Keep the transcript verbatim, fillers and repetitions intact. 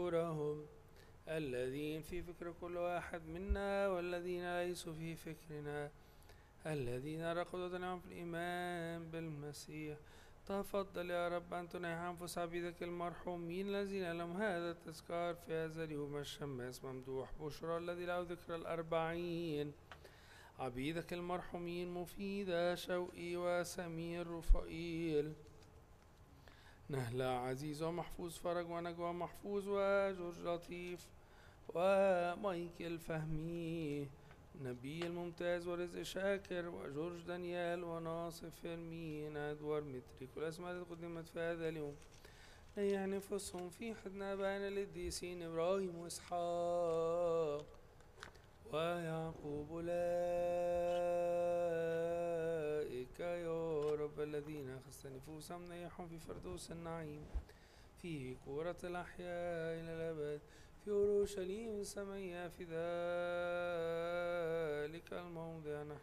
أجورهم، الذين في فكر كل واحد منا والذين ليسوا في فكرنا، الذين رقدوا وتنعم في الإيمان بالمسيح. تفضل يا رب أن تنيح أنفس عبيدك المرحومين الذين لهم هذا التذكار في هذا اليوم الشماس ممدوح بشرى الذي له ذكرى الأربعين. عبيدك المرحومين مفيدة شوقي وسمير رفائيل، نهلا عزيز ومحفوظ فرج ونجوى محفوظ وجورج لطيف ومايكل فهمي نبي الممتاز ورزق شاكر وجورج دانيال وناصف فيرمين ادوار متري. كل الاسماء التي قدمت في هذا اليوم نيح نفوسهم في حضن ابائنا القديسين ابراهيم واسحاق ويعقوب أولئك يا رب الذين أخذت نفوسهم نيحهم في فردوس النعيم في كورة الأحياء إلى الأبد في أورشليم السمية فداء